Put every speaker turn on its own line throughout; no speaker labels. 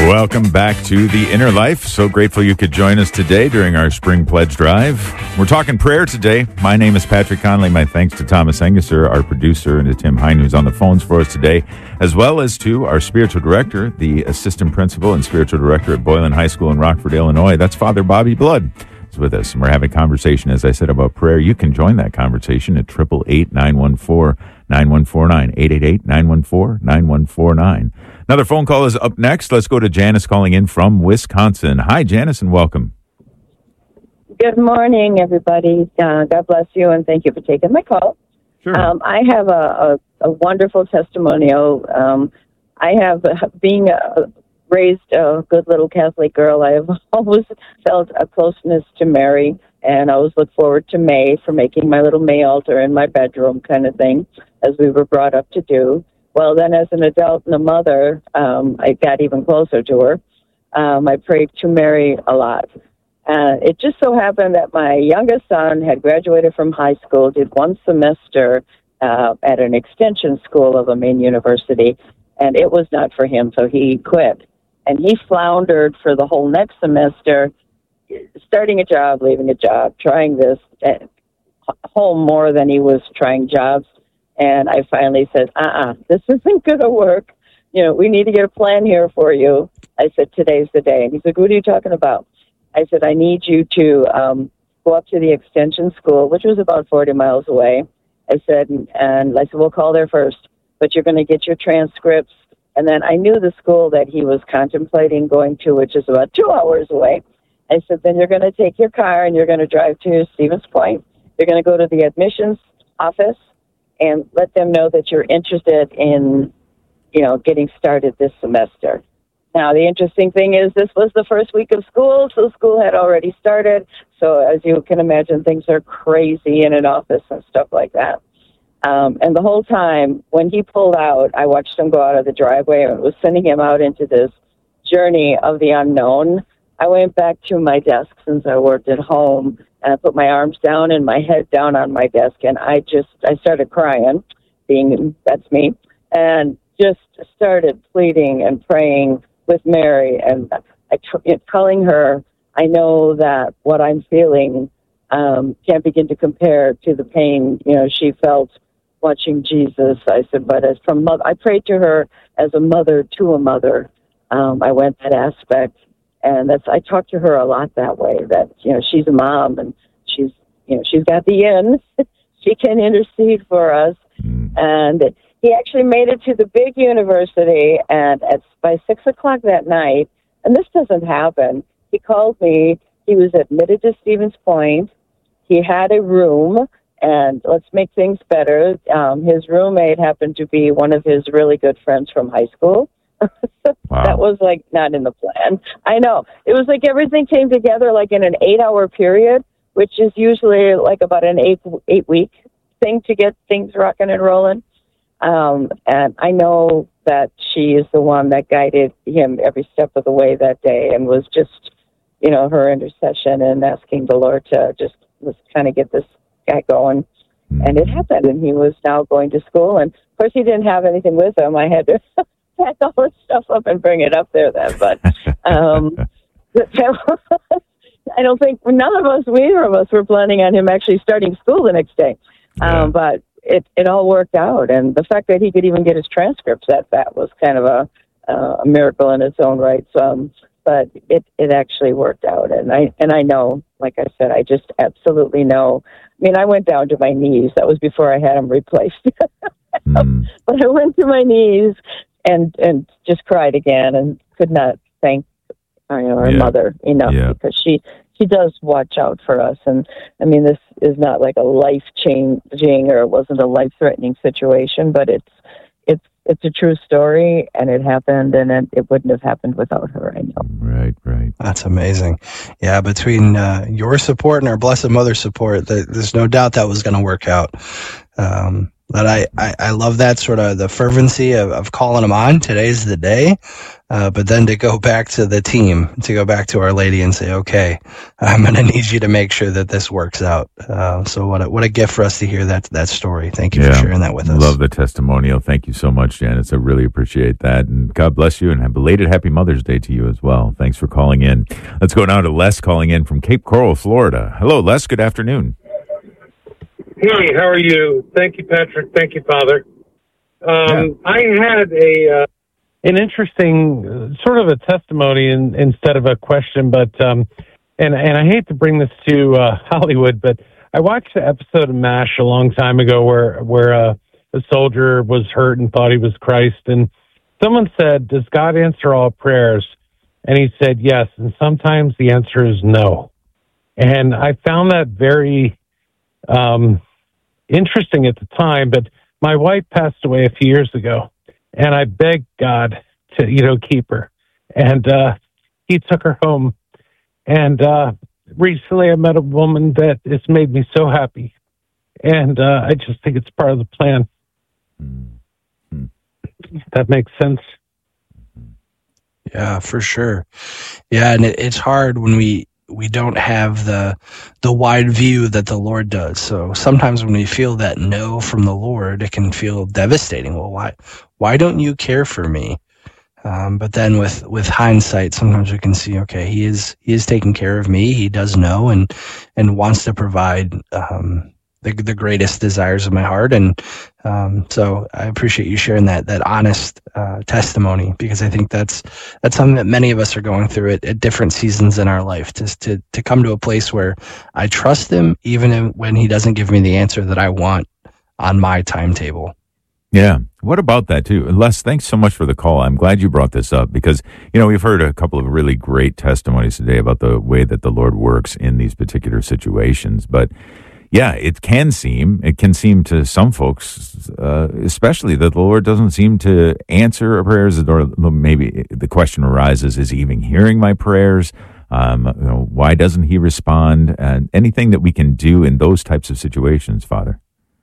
Welcome back to The Inner Life. So grateful you could join us today during our Spring Pledge Drive. We're talking prayer today. My name is Patrick Conley. My thanks to Thomas Engesser, our producer, and to Tim Hine, who's on the phones for us today, as well as to our spiritual director, the assistant principal and spiritual director at Boylan High School in Rockford, Illinois. That's Father Bobby Blood. Is with us, and we're having a conversation, as I said, about prayer. You can join that conversation at 888-914-9149, 888-914-9149. Another phone call is up next. Let's go to Janice calling in from Wisconsin. Hi, Janice, and welcome.
Good morning, everybody. God bless you, and thank you for taking my call.
Sure.
I have a wonderful testimonial. I have, being raised a good little Catholic girl, I have always felt a closeness to Mary, and I always look forward to May for making my little May altar in my bedroom kind of thing, as we were brought up to do. Well, then as an adult and a mother, I got even closer to her. I prayed to Mary a lot. It just so happened that my youngest son had graduated from high school, did one semester at an extension school of a Maine university, and it was not for him, so he quit. And he floundered for the whole next semester, starting a job, leaving a job, trying this at home more than he was trying jobs. And I finally said, this isn't going to work. You know, we need to get a plan here for you. I said, today's the day. And he said, what are you talking about? I said, I need you to go up to the extension school, which was about 40 miles away. I said, we'll call there first, but you're going to get your transcripts. And then I knew the school that he was contemplating going to, which is about 2 hours away. I said, then you're going to take your car and you're going to drive to Stevens Point. You're going to go to the admissions office and let them know that you're interested in, getting started this semester. Now, the interesting thing is this was the first week of school, so school had already started. So as you can imagine, things are crazy in an office and stuff like that. And the whole time, when he pulled out, I watched him go out of the driveway and was sending him out into this journey of the unknown. I went back to my desk since I worked at home, and I put my arms down and my head down on my desk, and I started crying, that's me, and just started pleading and praying with Mary, and telling her, I know that what I'm feeling can't begin to compare to the pain, she felt watching Jesus. I said, but as from mother, I prayed to her as a mother to a mother. I went that aspect, and I talked to her a lot that way, that, she's a mom and she's got the in, she can intercede for us. And he actually made it to the big university, and by 6 o'clock that night, and this doesn't happen, he called me. He was admitted to Stevens Point. He had a room, and let's make things better. His roommate happened to be one of his really good friends from high school.
Wow.
That was not in the plan. I know. It was everything came together in an 8-hour period, which is usually about an eight-week thing to get things rocking and rolling. And I know that she is the one that guided him every step of the way that day, and was just, her intercession and asking the Lord to just kind of get this guy going. And it happened, and he was now going to school. And, of course, he didn't have anything with him. I had to pack all his stuff up and bring it up there then. But I don't think neither of us were planning on him actually starting school the next day. But it all worked out. And the fact that he could even get his transcripts at that was kind of a miracle in its own right. But it actually worked out. And I know, like I said, I just absolutely know. I mean, I went down to my knees. That was before I had them replaced. But I went to my knees and just cried again, and could not thank our mother enough, because she does watch out for us. And I mean, this is not like a life-changing, or it wasn't a life-threatening situation, but it's a true story, and it happened, and it wouldn't have happened without her, I know.
Right.
That's amazing. Yeah, between your support and our Blessed Mother's support, there's no doubt that was going to work out. But I love that sort of the fervency of calling them on. Today's the day. But then to go back to the team, to go back to Our Lady and say, okay, I'm going to need you to make sure that this works out. So what a gift for us to hear that story. Thank you for sharing that with us.
Love the testimonial. Thank you so much, Janice. I really appreciate that. And God bless you, and have belated Happy Mother's Day to you as well. Thanks for calling in. Let's go now to Les calling in from Cape Coral, Florida. Hello, Les. Good afternoon.
Hey, how are you? Thank you, Patrick. Thank you, Father. I had an interesting sort of a testimony instead of a question, but and I hate to bring this to Hollywood, but I watched an episode of MASH a long time ago where a soldier was hurt and thought he was Christ, and someone said, "Does God answer all prayers?" And he said, "Yes," and sometimes the answer is no. And I found that very interesting at the time, but my wife passed away a few years ago, and I begged God to, keep her. And he took her home. And recently I met a woman that has made me so happy. And I just think it's part of the plan. Mm-hmm. That makes sense.
Yeah, for sure. Yeah, and it's hard when we don't have the wide view that the Lord does. So sometimes when we feel that no from the Lord, it can feel devastating. Well, why don't you care for me? But then with hindsight, sometimes we can see, okay, he is taking care of me. He does know and wants to provide the greatest desires of my heart. And so I appreciate you sharing that honest testimony, because I think that's something that many of us are going through at different seasons in our life, just to come to a place where I trust him even when he doesn't give me the answer that I want on my timetable.
Yeah. What about that too? Les, thanks so much for the call. I'm glad you brought this up because, we've heard a couple of really great testimonies today about the way that the Lord works in these particular situations. But yeah, it can seem to some folks, especially, that the Lord doesn't seem to answer our prayers, or maybe the question arises, is he even hearing my prayers? Why doesn't he respond? And anything that we can do in those types of situations, Father?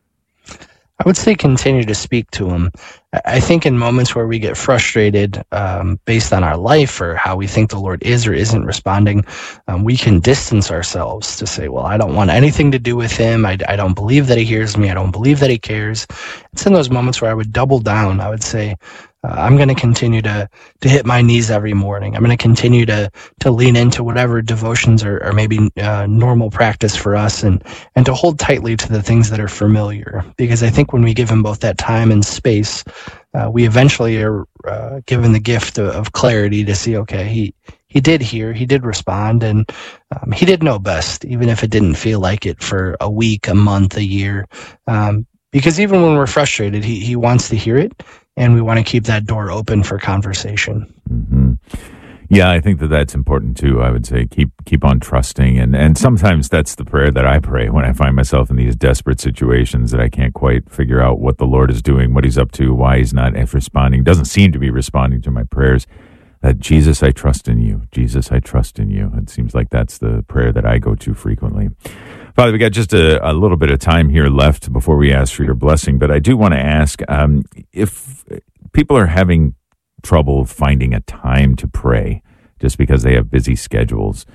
I would say continue to speak to him. I think in moments where we get frustrated based on our life or how we think the Lord is or isn't responding, we can distance ourselves to say, well, I don't want anything to do with him. I don't believe that he hears me. I don't believe that he cares. It's in those moments where I would double down. I would say, I'm going to continue to hit my knees every morning. I'm going to continue to lean into whatever devotions are maybe normal practice for us, and to hold tightly to the things that are familiar. Because I think when we give him both that time and space, we eventually are given the gift of clarity to see, okay, he did hear, he did respond, and he did know best, even if it didn't feel like it for a week, a month, a year. Because even when we're frustrated, he wants to hear it. And we want to keep that door open for conversation.
Mm-hmm. Yeah, I think that's important too. I would say keep on trusting. And sometimes that's the prayer that I pray when I find myself in these desperate situations that I can't quite figure out what the Lord is doing, what he's up to, why he's not responding, doesn't seem to be responding to my prayers. That Jesus, I trust in you. Jesus, I trust in you. It seems like that's the prayer that I go to frequently. Father, we got just a little bit of time here left before we ask for your blessing, but I do want to ask if people are having trouble finding a time to pray just because they have busy schedules.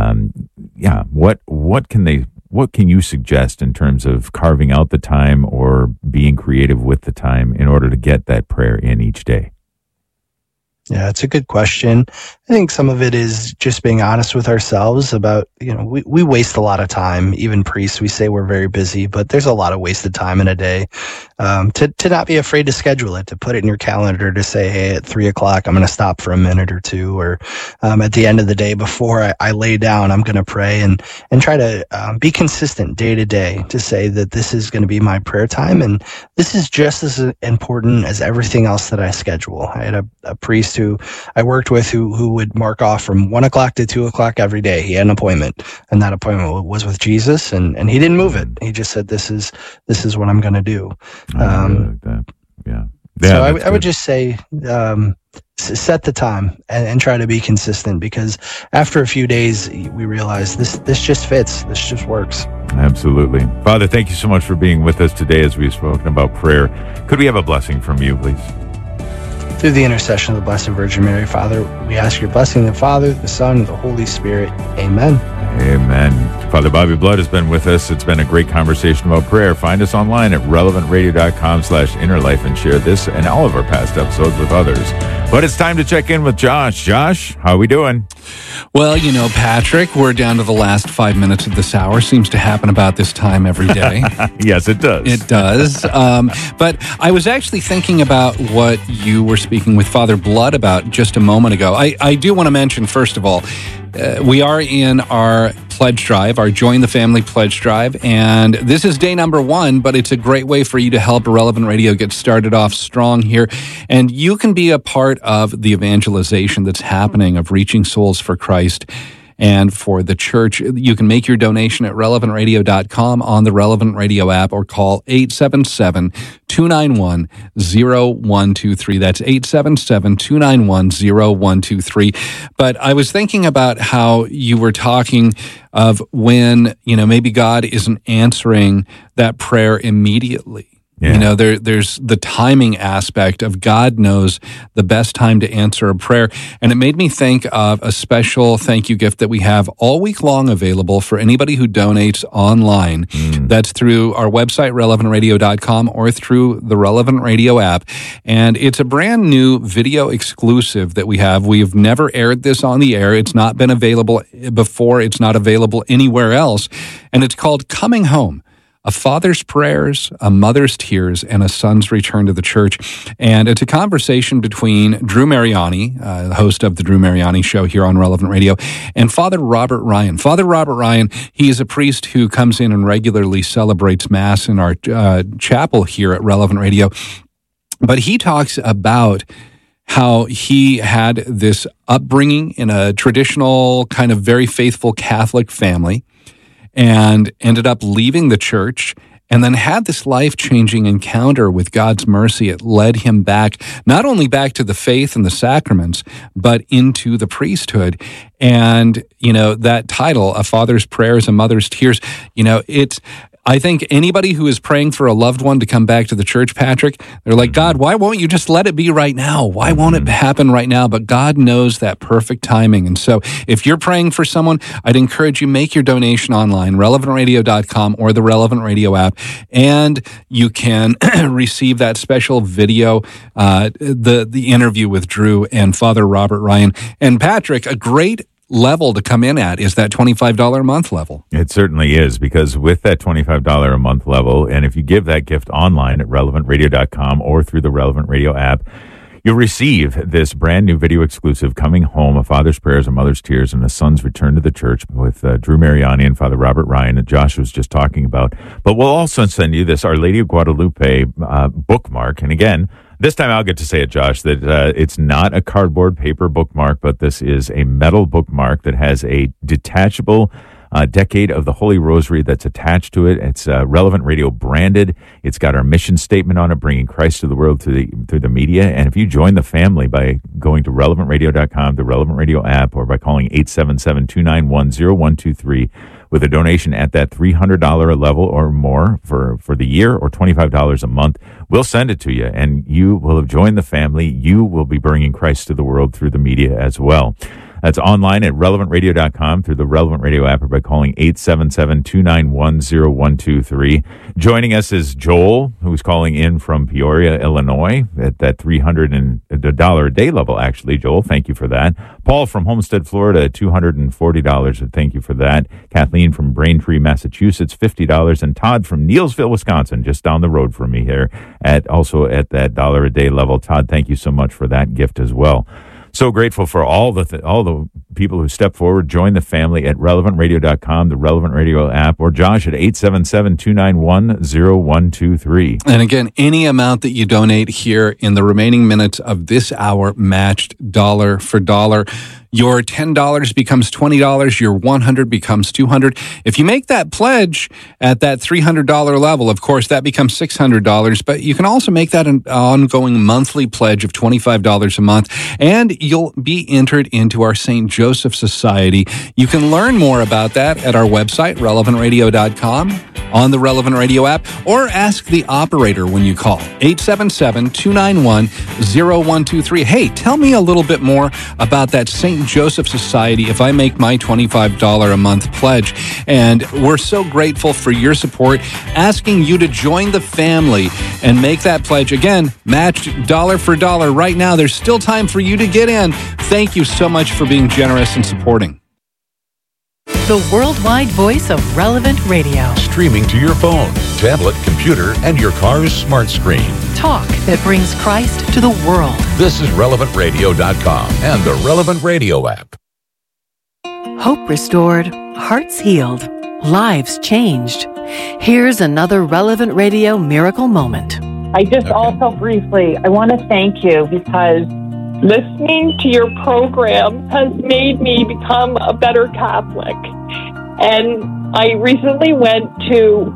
What can you suggest in terms of carving out the time or being creative with the time in order to get that prayer in each day?
Yeah, it's a good question. I think some of it is just being honest with ourselves about, we waste a lot of time. Even priests, we say we're very busy, but there's a lot of wasted time in a day. To not be afraid to schedule it, to put it in your calendar, to say, hey, at 3:00, I'm going to stop for a minute or two, or at the end of the day before I lay down, I'm going to pray, and try to be consistent day to day to say that this is going to be my prayer time, and this is just as important as everything else that I schedule. I had a priest who I worked with who would mark off from 1:00 to 2:00 every day. He had an appointment, and that appointment was with Jesus, and he didn't move it. He just said, this is what I'm going to do.
I really like that. Yeah.
So I would just say, set the time and try to be consistent, because after a few days, we realize this just fits. This just works.
Absolutely. Father, thank you so much for being with us today as we've spoken about prayer. Could we have a blessing from you, please?
Through the intercession of the Blessed Virgin Mary, Father, we ask your blessing, the Father, the Son, and the Holy Spirit. Amen.
Amen. Father Bobby Blood has been with us. It's been a great conversation about prayer. Find us online at relevantradio.com/innerlife and share this and all of our past episodes with others. But it's time to check in with Josh. Josh, how are we doing?
Well, you know, Patrick, we're down to the last 5 minutes of this hour. Seems to happen about this time every day.
Yes, it does.
It does. But I was actually thinking about what you were speaking with Father Blood about just a moment ago. I do want to mention, first of all, we are in our pledge drive, our Join the Family pledge drive, and this is day number 1, but it's a great way for you to help Relevant Radio get started off strong here, and you can be a part of the evangelization that's happening of reaching souls for Christ and for the church. You can make your donation at relevantradio.com on the Relevant Radio app or call 877-291-0123. That's 877-291-0123. But I was thinking about how you were talking of when, you know, maybe God isn't answering that prayer immediately.
Yeah.
You know, there's the timing aspect of God knows the best time to answer a prayer. And it made me think of a special thank you gift that we have all week long available for anybody who donates online. That's through our website, relevantradio.com, or through the Relevant Radio app. And it's a brand new video exclusive that we have. We've never aired this on the air. It's not been available before. It's not available anywhere else. And it's called Coming Home: A Father's Prayers, a Mother's Tears, and a Son's Return to the Church. And it's a conversation between Drew Mariani, the host of the Drew Mariani Show here on Relevant Radio, and Father Robert Ryan. Father Robert Ryan, he is a priest who comes in and regularly celebrates Mass in our chapel here at Relevant Radio. But he talks about how he had this upbringing in a traditional, kind of very faithful Catholic family, and ended up leaving the church, and then had this life-changing encounter with God's mercy. It led him back, not only back to the faith and the sacraments, but into the priesthood. And, you know, that title, A Father's Prayers, a Mother's Tears, you know, I think anybody who is praying for a loved one to come back to the church, Patrick, they're like, God, why won't you just let it be right now? Why won't it happen right now? But God knows that perfect timing. And so if you're praying for someone, I'd encourage you, make your donation online, relevantradio.com or the Relevant Radio app, and you can receive that special video, the interview with Drew and Father Robert Ryan. And Patrick, a great level to come in at is that $25 a month level.
It certainly is, because with that $25 a month level, and if you give that gift online at relevantradio.com or through the Relevant Radio app, you'll receive this brand new video exclusive, Coming Home: A Father's Prayers, a Mother's Tears, and a Son's Return to the Church, with Drew Mariani and Father Robert Ryan that Josh was just talking about. But we'll also send you this Our Lady of Guadalupe bookmark. And again, this time I'll get to say it, Josh, that it's not a cardboard paper bookmark, but this is a metal bookmark that has a detachable Decade of the Holy Rosary that's attached to it. It's Relevant Radio branded. It's got our mission statement on it, bringing Christ to the world through the media. And if you join the family by going to relevantradio.com, the Relevant Radio app, or by calling 877-291-0123 with a donation at that $300 level or more for the year, or $25 a month, we'll send it to you, and you will have joined the family. You will be bringing Christ to the world through the media as well. That's online at relevantradio.com, through the Relevant Radio app, or by calling 877-291-0123. Joining us is Joel, who's calling in from Peoria, Illinois, at that $300 a day level, actually. Joel, thank you for that. Paul from Homestead, Florida, at $240. Thank you for that. Kathleen from Braintree, Massachusetts, $50. And Todd from Neilsville, Wisconsin, just down the road from me here, also at that $1 a day level. Todd, thank you so much for that gift as well. So grateful for all the people who step forward. Join the family at relevantradio.com, the Relevant Radio app, or Josh at 877-291-0123.
And again, any amount that you donate here in the remaining minutes of this hour, matched dollar for dollar. Your $10 becomes $20. Your $100 becomes $200. If you make that pledge at that $300 level, of course, that becomes $600. But you can also make that an ongoing monthly pledge of $25 a month, and you'll be entered into our St. Joseph Society. You can learn more about that at our website, relevantradio.com, on the Relevant Radio app, or ask the operator when you call, 877-291-0123. Hey, tell me a little bit more about that St. Joseph Society if I make my $25 a month pledge. And we're so grateful for your support, asking you to join the family and make that pledge. Again, matched dollar for dollar right now. There's still time for you to get in. Thank you so much for being generous and supporting.
The worldwide voice of Relevant Radio.
Streaming to your phone, tablet, computer, and your car's smart screen.
Talk that brings Christ to the world.
This is relevantradio.com and the Relevant Radio app.
Hope restored, hearts healed, lives changed. Here's another Relevant Radio miracle moment.
I just also briefly, I want to thank you because listening to your program has made me become a better Catholic. And I recently went to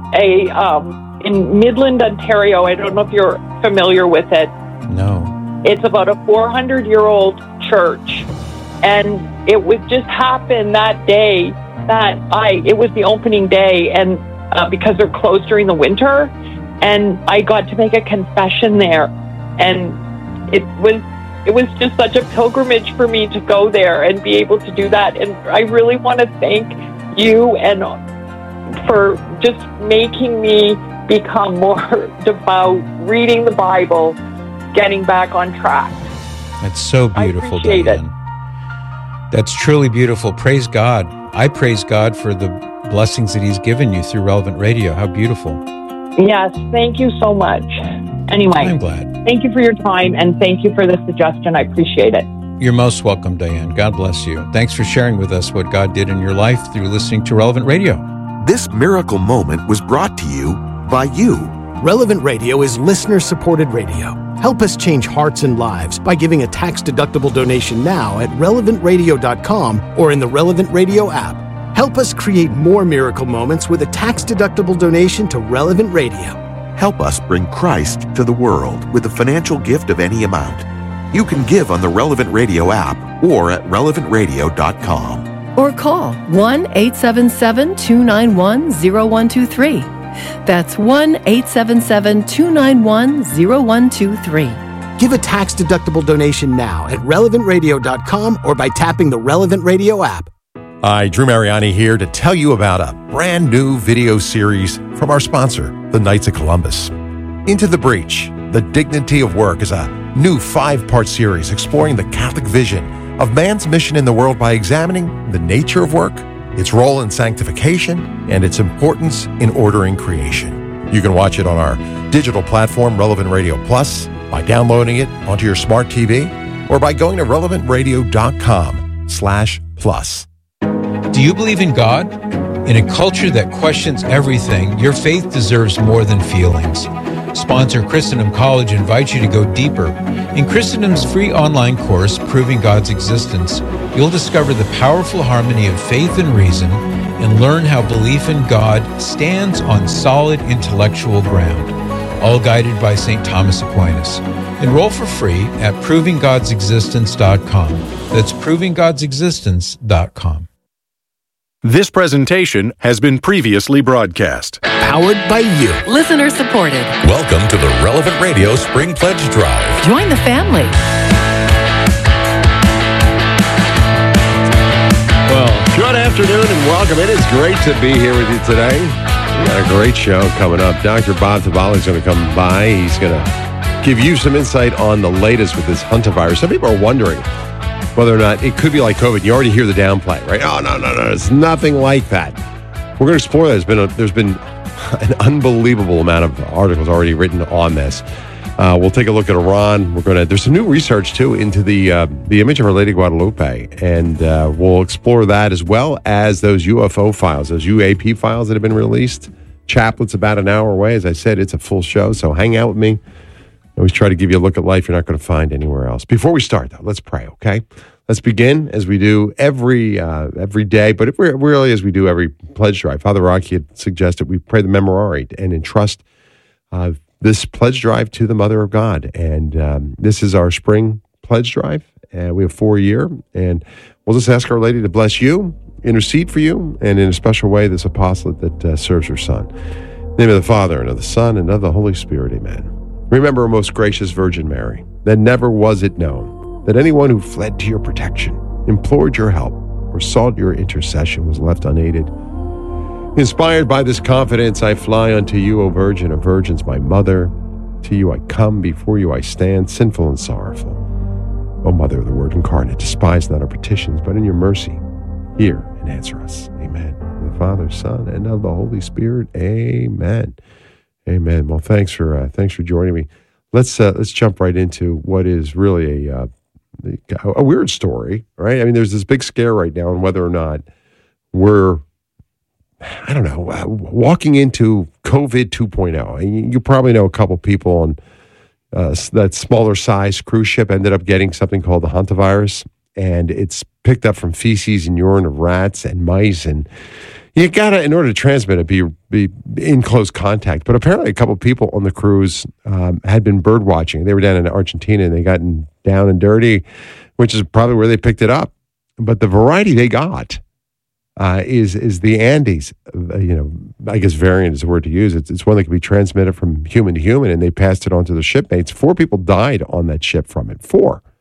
in Midland, Ontario. I don't know if you're familiar with it.
No.
It's about a 400-year-old church. And it would just happen that day that it was the opening day, and because they're closed during the winter, and I got to make a confession there. And it was just such a pilgrimage for me to go there and be able to do that. And I really want to thank you and for just making me become more devout, reading the Bible, getting back on track.
That's so beautiful,
Diane.
It. That's truly beautiful. Praise God. I praise God for the blessings that He's given you through Relevant Radio. How beautiful.
Yes, thank you so much. Anyway,
I'm glad.
Thank you for your time, and thank you for the suggestion. I appreciate it.
You're most welcome, Diane. God bless you. Thanks for sharing with us what God did in your life through listening to Relevant Radio.
This miracle moment was brought to you by you.
Relevant Radio is listener-supported radio. Help us change hearts and lives by giving a tax-deductible donation now at relevantradio.com or in the Relevant Radio app. Help us create more miracle moments with a tax-deductible donation to Relevant Radio.
Help us bring Christ to the world with a financial gift of any amount. You can give on the Relevant Radio app or at relevantradio.com.
Or call 1-877-291-0123. That's 1-877-291-0123.
Give a tax-deductible donation now at relevantradio.com or by tapping the Relevant Radio app.
Hi, Drew Mariani here to tell you about a brand new video series from our sponsor, the Knights of Columbus. Into the Breach, The Dignity of Work is a new 5-part series exploring the Catholic vision of man's mission in the world by examining the nature of work, its role in sanctification, and its importance in ordering creation. You can watch it on our digital platform, Relevant Radio Plus, by downloading it onto your smart TV, or by going to relevantradio.com/plus.
Do you believe in God? In a culture that questions everything, your faith deserves more than feelings. Sponsor Christendom College invites you to go deeper. In Christendom's free online course, Proving God's Existence, you'll discover the powerful harmony of faith and reason and learn how belief in God stands on solid intellectual ground, all guided by St. Thomas Aquinas. Enroll for free at provinggodsexistence.com. That's provinggodsexistence.com.
This presentation has been previously broadcast.
Powered by you.
Listener supported.
Welcome to the Relevant Radio Spring Pledge Drive.
Join the family.
Well, good afternoon and welcome. It is great to be here with you today. We got a great show coming up. Dr. Bob Tavali is going to come by. He's going to give you some insight on the latest with this hantavirus. Some people are wondering whether or not it could be like COVID. You already hear the downplay, right? Oh, no. It's nothing like that. We're going to explore that. There's been an unbelievable amount of articles already written on this. We'll take a look at Iran. There's some new research, too, into the image of Our Lady Guadalupe. And we'll explore that as well as those UFO files, those UAP files that have been released. Chaplet's about an hour away. As I said, it's a full show, so hang out with me. I always try to give you a look at life you're not going to find anywhere else. Before we start, though, let's pray, okay? Let's begin as we do every day, but really as we do every pledge drive. Father Rocky had suggested we pray the Memorare and entrust this pledge drive to the Mother of God. And this is our spring pledge drive. We have 4-year, and we'll just ask Our Lady to bless you, intercede for you, and in a special way, this apostolate that serves her Son. In the name of the Father, and of the Son, and of the Holy Spirit, amen. Remember, most gracious Virgin Mary, that never was it known that anyone who fled to your protection, implored your help, or sought your intercession was left unaided. Inspired by this confidence, I fly unto you, O Virgin of Virgins, my Mother. To you I come, before you I stand, sinful and sorrowful. O Mother of the Word incarnate, despise not our petitions, but in your mercy, hear and answer us. Amen. In the Father, Son, and of the Holy Spirit. Amen. Amen. Well, thanks for joining me. Let's jump right into what is really a weird story, right? I mean, there's this big scare right now on whether or not we're, walking into COVID 2.0. And you probably know a couple people on that smaller size cruise ship ended up getting something called the hantavirus, and it's picked up from feces and urine of rats and mice, and you gotta, in order to transmit it, be in close contact. But apparently a couple people on the cruise had been bird watching. They were down in Argentina, and they gotten down and dirty, which is probably where they picked it up. But the variety they got is the Andes. I guess variant is the word to use. It's one that can be transmitted from human to human, and they passed it on to their shipmates. 4 people died on that ship from it. 4.